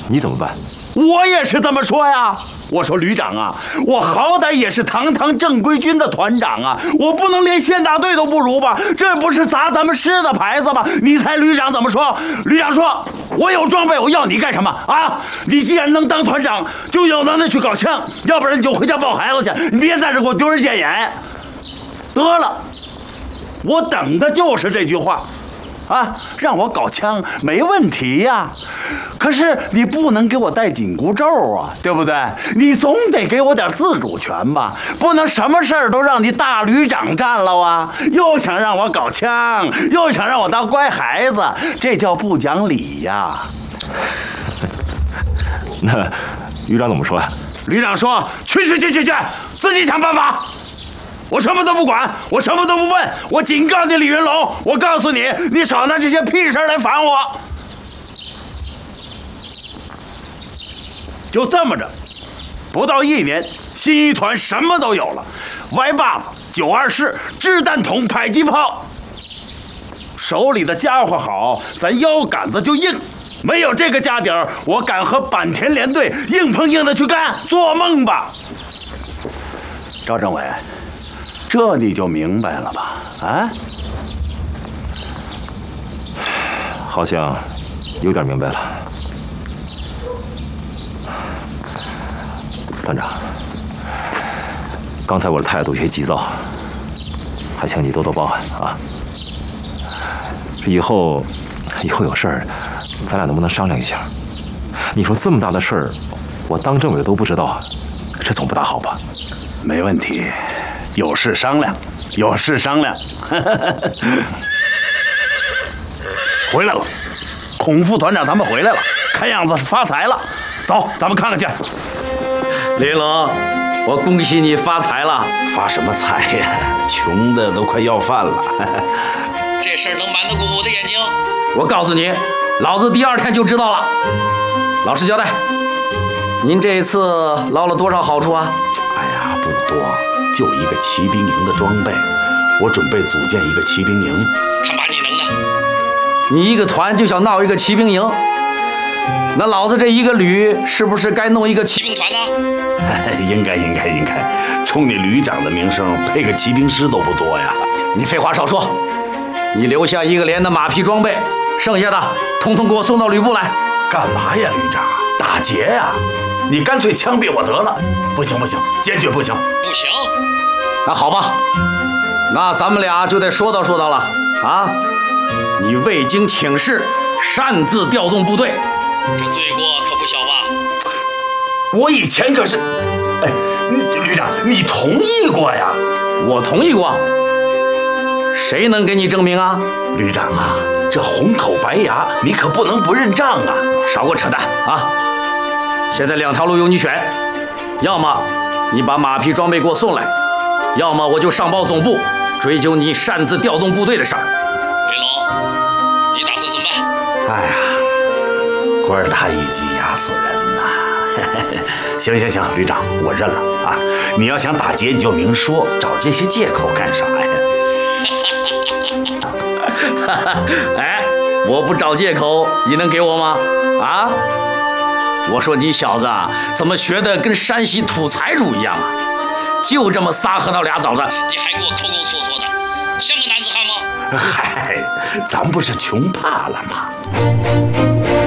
你怎么办？ 我也是这么说呀。我说旅长啊，我好歹也是堂堂正规军的团长啊，我不能连县大队都不如吧？这不是砸咱们师的牌子吗？你猜旅长怎么说？旅长说：“我有装备，我要你干什么啊？你既然能当团长，就有能耐去搞枪，要不然你就回家抱孩子去，你别在这给我丢人现眼。”得了，我等的就是这句话。啊，让我搞枪没问题呀，可是你不能给我戴紧箍咒啊，对不对？你总得给我点自主权吧，不能什么事儿都让你大旅长占了啊！又想让我搞枪，又想让我当乖孩子，这叫不讲理呀！ 那旅长怎么说呀？ 旅长说：“去，自己想办法。”我什么都不管，我什么都不问，我警告你李云龙，我告诉你，你少拿这些屁事来烦我。就这么着，不到1年，新一团什么都有了：Y把子、924、掷弹筒、迫击炮。手里的家伙好，咱腰杆子就硬。没有这个家底儿，我敢和坂田联队硬碰硬的去干？做梦吧！赵政委。这你就明白了吧？啊， 好像有点明白了。团长，刚才我的态度有些急躁，还请你多多包涵啊。以后有事儿，咱俩能不能商量一下？你说这么大的事儿，我当政委都不知道，这总不大好吧？ 没问题。有事商量，有事商量。回来了，孔副团长他们回来了，看样子是发财了。走，咱们看看去。 林龙，我恭喜你发财了。 发什么财呀？穷的都快要饭了。 这事儿能瞒得过我的眼睛？ 我告诉你，老子第2天就知道了。老实交代，您这一次捞了多少好处啊？ 哎呀，不多。就一个骑兵营的装备，我准备组建一个骑兵营。 看把你能的！ 你一个团就想闹一个骑兵营，那老子这一个旅是不是该弄一个骑兵团呢？ 应该。冲你旅长的名声，配个骑兵师都不多呀。 你废话少说，你留下1个连的马匹装备，剩下的统统给我送到旅部来。 干嘛呀，旅长？打劫呀！你干脆枪毙我得了！不行，坚决不行！ 不行！ 那好吧，那咱们俩就得说道了啊！你未经请示，擅自调动部队， 这罪过可不小吧？ 我以前可是……哎，旅长，你同意过呀？ 我同意过。谁能给你证明啊？ 旅长啊，这红口白牙，你可不能不认账啊！ 少给我扯淡啊！现在2条路由你选，要么你把马匹装备给我送来，要么我就上报总部追究你擅自调动部队的事儿。 林龙，你打算怎么办？ 哎呀，官大一级压死人呐！行，旅长，我认了啊！你要想打劫，你就明说，找这些借口干啥呀？ 哎，我不找借口，你能给我吗？啊？我说你小子怎么学的跟山西土财主一样啊？就这么仨核桃俩枣子， 你还给我抠抠缩缩的，像个男子汉吗？ 嗨，咱不是穷怕了吗？